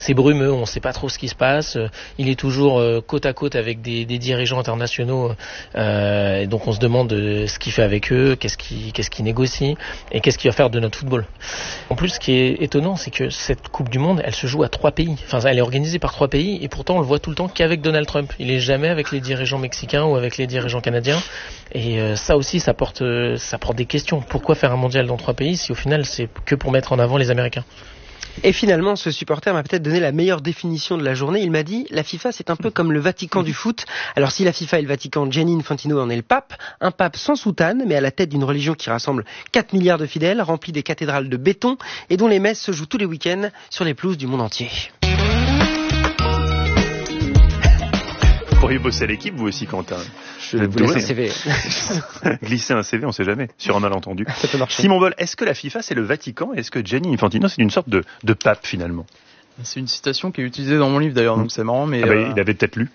C'est brumeux, on ne sait pas trop ce qui se passe. Il est toujours côte à côte avec des dirigeants internationaux. Et donc on se demande ce qu'il fait avec eux, qu'est-ce qu'il négocie et qu'est-ce qu'il va faire de notre football. En plus, ce qui est étonnant, c'est que cette Coupe du Monde, elle se joue à 3 pays. Enfin, elle est organisée par 3 pays et pourtant on le voit tout le temps qu'avec Donald Trump. Il est jamais avec les dirigeants mexicains ou avec les dirigeants canadiens. Et ça aussi, ça porte des questions. Pourquoi faire un mondial dans 3 pays si au final c'est que pour mettre en avant les Américains? Et finalement, ce supporter m'a peut-être donné la meilleure définition de la journée. Il m'a dit, la FIFA, c'est un peu comme le Vatican du foot. Alors si la FIFA et le Vatican, Gianni Infantino en est le pape, un pape sans soutane, mais à la tête d'une religion qui rassemble 4 milliards de fidèles, remplie des cathédrales de béton, et dont les messes se jouent tous les week-ends sur les pelouses du monde entier. Vous pourriez bosser à l'équipe, vous aussi, Quentin. Je vous laisse un CV. Glisser un CV, on sait jamais, sur un malentendu. Ça peut marcher. Simon Boll, est-ce que la FIFA, c'est le Vatican? Est-ce que Gianni Infantino, c'est une sorte de pape, finalement? C'est une citation qui est utilisée dans mon livre d'ailleurs, donc c'est marrant. Mais il avait peut-être lu.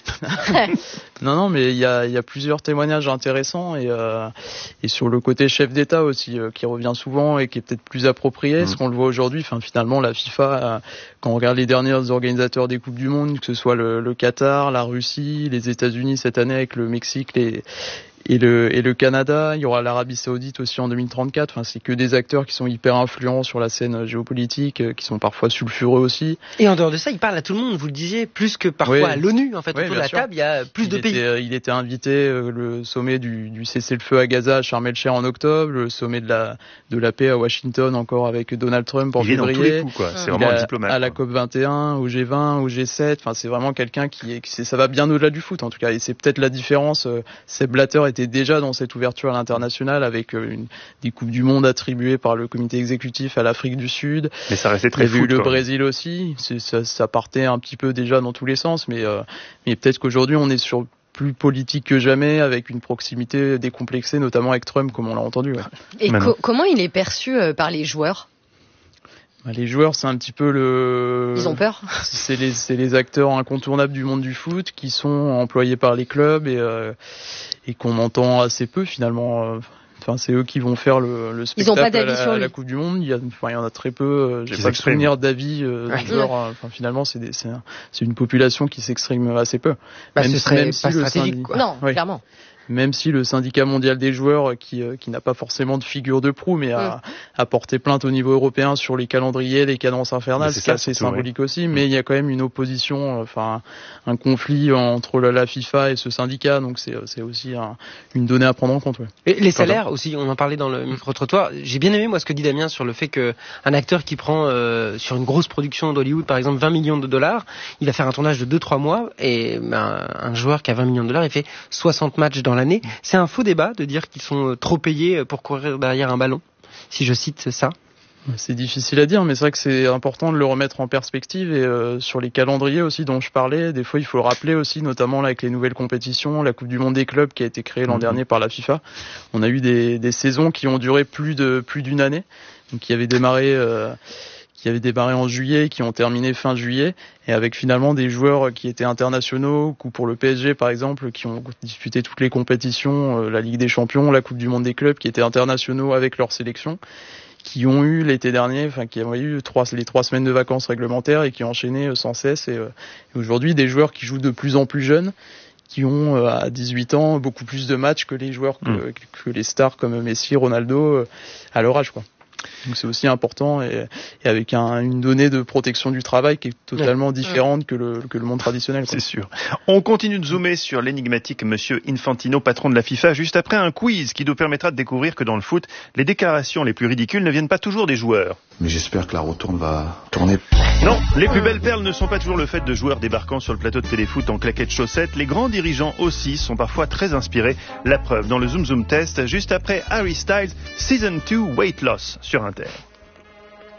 Non, mais il y a plusieurs témoignages intéressants et sur le côté chef d'État aussi qui revient souvent et qui est peut-être plus approprié. Ce qu'on le voit aujourd'hui, finalement la FIFA, quand on regarde les derniers organisateurs des coupes du monde, que ce soit le Qatar, la Russie, les États-Unis cette année avec le Mexique, et le Canada, il y aura l'Arabie Saoudite aussi en 2034. Enfin, c'est que des acteurs qui sont hyper influents sur la scène géopolitique, qui sont parfois sulfureux aussi. Et en dehors de ça, il parle à tout le monde, vous le disiez, plus que parfois à l'ONU. En fait, autour de la table, il y a plus de pays. Il était invité le sommet du cessez-le-feu à Gaza, à Sharm el-Sheikh en octobre, le sommet de la paix à Washington encore avec Donald Trump en février. Il est dans tous les coups, quoi. C'est vraiment un diplomate. À la COP 21, au G20, au G7. Enfin, c'est vraiment quelqu'un ça va bien au-delà du foot en tout cas. Et c'est peut-être la différence. Sepp Blatter était déjà dans cette ouverture à l'international avec des coupes du monde attribuées par le comité exécutif à l'Afrique du Sud. Mais ça restait très foot. Il y a eu le quand même. Brésil aussi. Ça partait un petit peu déjà dans tous les sens, mais peut-être qu'aujourd'hui on est sur plus politique que jamais, avec une proximité décomplexée, notamment avec Trump, comme on l'a entendu. Ouais. Et comment il est perçu par les joueurs ? Les joueurs, c'est un petit peu Ils ont peur. C'est les acteurs incontournables du monde du foot qui sont employés par les clubs et qu'on entend assez peu finalement. Enfin, c'est eux qui vont faire le spectacle. Ils ont pas d'avis sur lui. À la Coupe du Monde. Il y en a très peu. J'ai pas le souvenir d'avis des joueurs. Enfin, finalement, c'est une population qui s'exprime assez peu. Ce serait pas stratégique, quoi. Non, clairement. Même si le syndicat mondial des joueurs, qui n'a pas forcément de figure de proue, mais a porté plainte au niveau européen sur les calendriers, les cadences infernales, c'est assez symbolique aussi. Mais il y a quand même une opposition, un conflit entre la FIFA et ce syndicat, donc c'est aussi une donnée à prendre en compte. Ouais. Et les salaires aussi, on en parlait dans le micro-trottoir. J'ai bien aimé moi ce que dit Damien sur le fait qu'un acteur qui prend sur une grosse production d'Hollywood, par exemple 20 millions de dollars, il va faire un tournage de 2-3 mois, et un joueur qui a 20 millions de dollars, il fait 60 matchs dans l'année. C'est un faux débat de dire qu'ils sont trop payés pour courir derrière un ballon, si je cite ça. C'est difficile à dire, mais c'est vrai que c'est important de le remettre en perspective et sur les calendriers aussi dont je parlais, des fois il faut le rappeler aussi, notamment là avec les nouvelles compétitions, la Coupe du Monde des clubs qui a été créée l'an dernier par la FIFA. On a eu des saisons qui ont duré plus d'une année, donc qui avaient démarré en juillet, qui ont terminé fin juillet, et avec finalement des joueurs qui étaient internationaux, ou pour le PSG par exemple, qui ont disputé toutes les compétitions, la Ligue des Champions, la Coupe du Monde des clubs, qui étaient internationaux avec leur sélection, qui ont eu l'été dernier, qui ont eu les 3 semaines de vacances réglementaires et qui ont enchaîné sans cesse. Et aujourd'hui, des joueurs qui jouent de plus en plus jeunes, qui ont à 18 ans beaucoup plus de matchs que les joueurs que les stars comme Messi, Ronaldo à leur âge, quoi. Donc c'est aussi important et avec une donnée de protection du travail qui est totalement différente que le monde traditionnel, quoi. C'est sûr. On continue de zoomer sur l'énigmatique Monsieur Infantino, patron de la FIFA, juste après un quiz qui nous permettra de découvrir que dans le foot, les déclarations les plus ridicules ne viennent pas toujours des joueurs. Mais j'espère que la retourne va tourner. Non, les plus belles perles ne sont pas toujours le fait de joueurs débarquant sur le plateau de téléfoot en claquettes chaussettes. Les grands dirigeants aussi sont parfois très inspirés. La preuve dans le Zoom Zoom Test, juste après Harry Styles, Season 2 Weight Loss sur Inter.